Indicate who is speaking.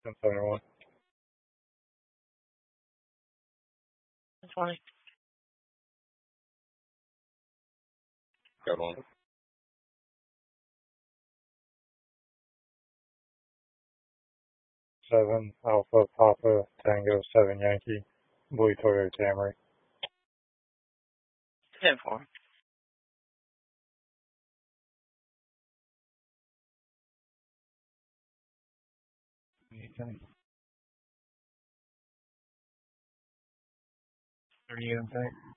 Speaker 1: 1071.
Speaker 2: 20.
Speaker 1: Got one. 7 Alpha Papa Tango 7 Yankee. Blue Toyota Camry.
Speaker 2: 10-4.
Speaker 1: Anything? Are you in